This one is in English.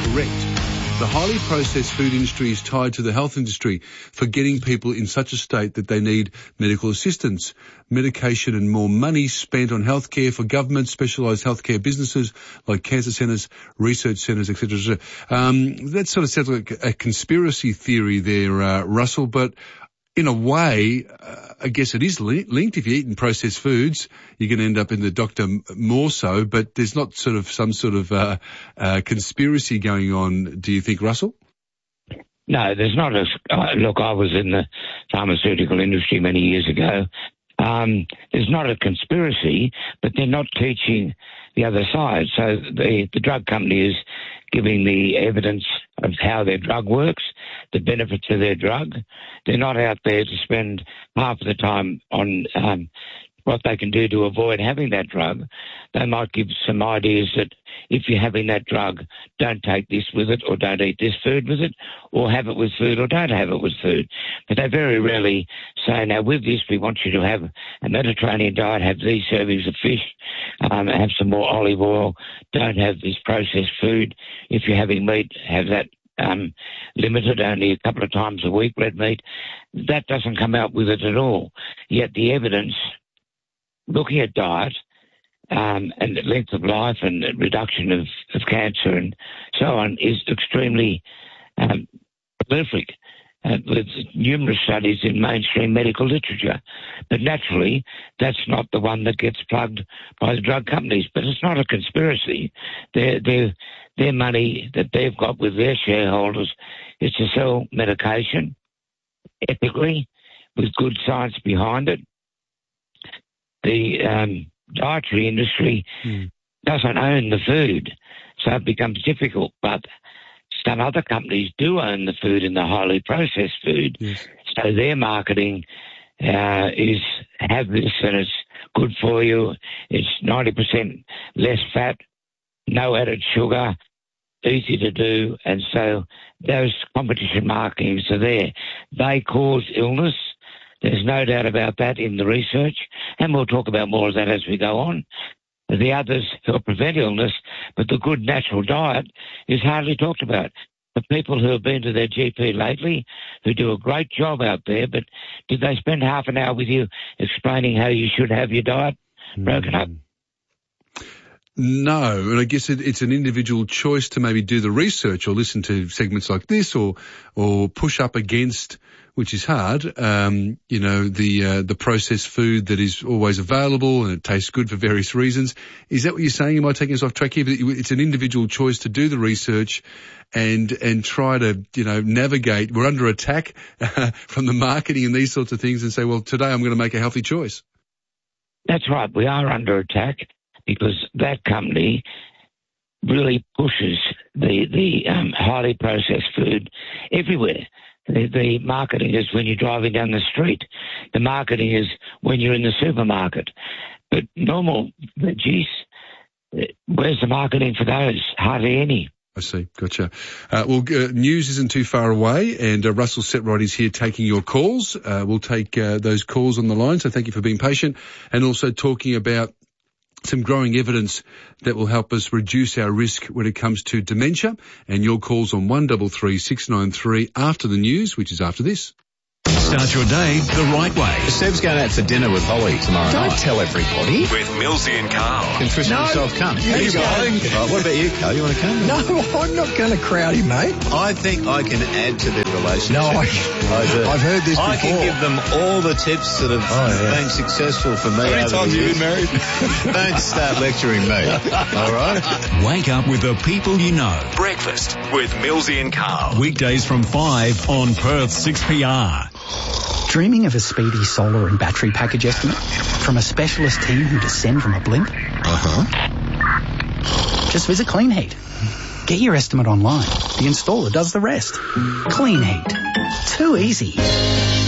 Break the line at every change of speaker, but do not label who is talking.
correct. The highly processed food industry is tied to the health industry for getting people in such a state that they need medical assistance, medication and more money spent on healthcare for government, specialised healthcare businesses like cancer centres, research centres, etc. That sort of sounds like a conspiracy theory there, Russell, but in a way, I guess it is linked. If you're eating processed foods, you're going to end up in the doctor more so, but there's not sort of some sort of conspiracy going on, do you think, Russell?
No, there's not. Look, I was in the pharmaceutical industry many years ago. There's not a conspiracy, but they're not teaching the other side. So the drug company is giving the evidence of how their drug works, the benefits of their drug. They're not out there to spend half of the time on what they can do to avoid having that drug. They might give some ideas that if you're having that drug, don't take this with it, or don't eat this food with it, or have it with food, or don't have it with food. But they very rarely say, now with this, we want you to have a Mediterranean diet, have these servings of fish, have some more olive oil, don't have this processed food. If you're having meat, have that limited, only a couple of times a week, red meat. That doesn't come out with it at all. Yet the evidence, looking at diet and length of life and reduction of cancer and so on, is extremely prolific with numerous studies in mainstream medical literature. But naturally, that's not the one that gets plugged by the drug companies. But it's not a conspiracy. Their money that they've got with their shareholders is to sell medication ethically with good science behind it. The dietary industry doesn't own the food, so it becomes difficult. But some other companies do own the food in the highly processed food. Yes. So their marketing is have this and it's good for you. It's 90% less fat, no added sugar, easy to do. And so those competition marketings are there. They cause illness. There's no doubt about that in the research, and we'll talk about more of that as we go on. The others help prevent illness, but the good natural diet is hardly talked about. The people who have been to their GP lately, who do a great job out there, but did they spend half an hour with you explaining how you should have your diet broken up?
No, and I guess it's an individual choice to maybe do the research or listen to segments like this or push up against, which is hard, the processed food that is always available and it tastes good for various reasons. Is that what you're saying? Am I taking us off track here? But it's an individual choice to do the research and try to, navigate. We're under attack from the marketing and these sorts of things and say, well, today I'm going to make a healthy choice.
That's right. We are under attack because that company really pushes the highly processed food everywhere. The marketing is when you're driving down the street. The marketing is when you're in the supermarket. But normal veggies, where's the marketing for those? Hardly any.
I see. Gotcha. News isn't too far away, and Russell Setright is here taking your calls. We'll take those calls on the line, so thank you for being patient, and also talking about some growing evidence that will help us reduce our risk when it comes to dementia. And your calls on 133 693 after the news, which is after this.
Start your day the right way.
Seb's going out for dinner with Holly tomorrow night.
Don't tell everybody.
With Millsy and Carl.
Can Tristan himself come?
How you going?
What about you, Carl? You want to come?
No, I'm not going to crowd him, mate.
I think I can add to their relationship.
No, I've heard this before.
I can give them all the tips that have been successful for me.
How many times have you been married?
Don't start lecturing me. All right?
Wake up with the people you know. Breakfast with Millsy and Carl. Weekdays from 5 on Perth 6PR.
Dreaming of a speedy solar and battery package estimate from a specialist team who descend from a blimp? Just visit Clean Heat. Get your estimate online. The installer does the rest. Clean Heat. Too easy.